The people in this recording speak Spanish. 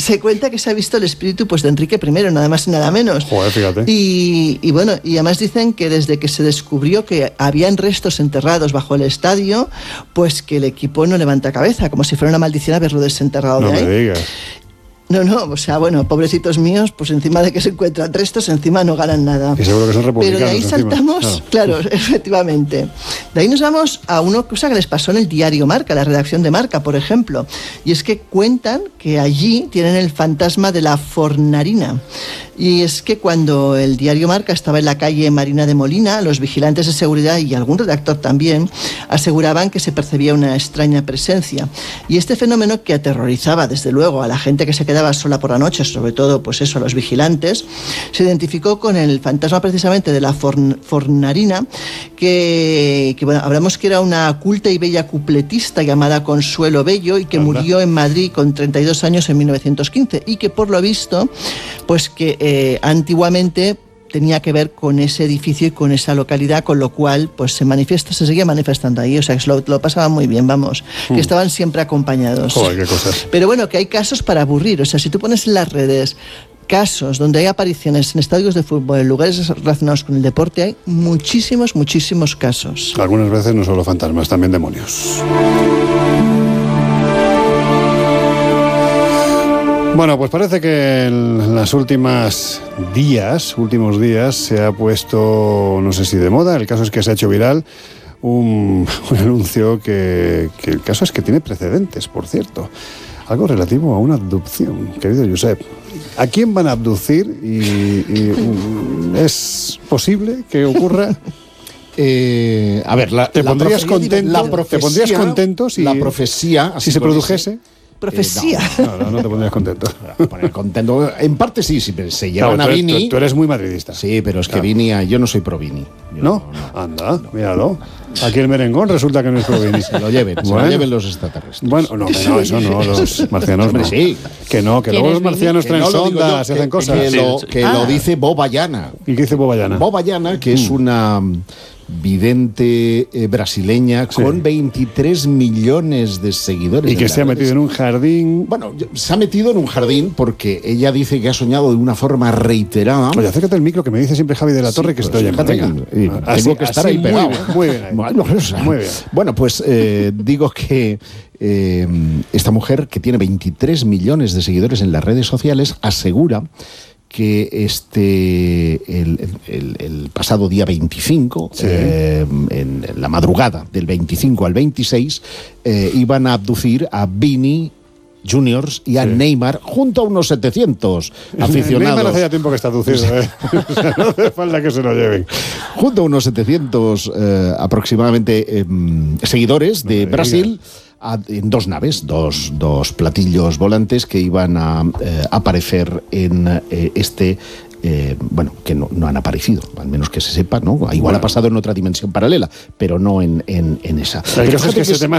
se cuenta que se ha visto el espíritu pues de Enrique I, nada más y nada menos. Joder, fíjate. Y bueno, y además dicen que desde que se descubrió que habían restos enterrados bajo el estadio, pues que el equipo no levanta cabeza, como si fuera una maldición haberlo desenterrado de ahí. No me digas. No, o sea, bueno, pobrecitos míos, pues encima de que se encuentran restos, encima no ganan nada. Y seguro que son republicanos. Pero de ahí saltamos, claro, efectivamente. De ahí nos vamos a una cosa que les pasó en el diario Marca, la redacción de Marca, por ejemplo. Y es que cuentan que allí tienen el fantasma de la Fornarina. Y es que cuando el diario Marca estaba en la calle Marina de Molina, los vigilantes de seguridad y algún redactor también aseguraban que se percibía una extraña presencia. Y este fenómeno, que aterrorizaba desde luego a la gente que se quedaba sola por la noche, sobre todo pues eso, a los vigilantes, se identificó con el fantasma precisamente de la Fornarina, que bueno, hablamos que era una culta y bella cupletista llamada Consuelo Bello, y que murió en Madrid con 32 años en 1915, y que por lo visto, pues que antiguamente tenía que ver con ese edificio y con esa localidad, con lo cual pues se seguía manifestando ahí, o sea, que lo pasaban muy bien, vamos, que estaban siempre acompañados. Joder, qué cosas. Pero bueno, que hay casos para aburrir, o sea, si tú pones en las redes casos donde hay apariciones en estadios de fútbol, en lugares relacionados con el deporte, hay muchísimos casos. Algunas veces no solo fantasmas, también demonios. Bueno, pues parece que en los últimos días se ha puesto, no sé si de moda, el caso es que se ha hecho viral un anuncio que el caso es que tiene precedentes, por cierto. Algo relativo a una abducción, querido Josep. ¿A quién van a abducir y es posible que ocurra? A ver, ¿Te pondrías contento si la profecía si se produjese? Profecía. No te pondrías contento. Poner contento. En parte sí, se llevan a Vini. Tú eres muy madridista. Sí, pero es que Vini, yo no soy pro Vini. ¿No? Anda, míralo. Aquí el merengón resulta que no es pro Vini. Se lo lleven los extraterrestres. Bueno, no, eso no, los marcianos no. Sí. Que luego los marcianos traen sondas y hacen cosas. Lo dice Bobayana. ¿Y qué dice Bobayana? Bobayana, que es una vidente brasileña con 23 millones de seguidores. Y que se ha metido en un jardín. Bueno, se ha metido en un jardín porque ella dice que ha soñado de una forma reiterada. Oye, acércate al micro que me dice siempre Javi de la Torre que estoy en tengo que estar ahí pegado. Muy bien. Muy bien. Bueno, pues digo que esta mujer, que tiene 23 millones de seguidores en las redes sociales, asegura que el pasado día 25, en la madrugada del 25 al 26, iban a abducir a Vini Juniors y a Neymar junto a unos 700 aficionados. Neymar hace ya tiempo que está abducido, O sea, no hace falta que se lo lleven. Junto a unos 700 aproximadamente seguidores de Brasil, en dos naves, dos platillos volantes que iban a aparecer en que no han aparecido, al menos que se sepa, ¿no? Igual ha pasado en otra dimensión paralela, pero no en esa. El caso es que ese tema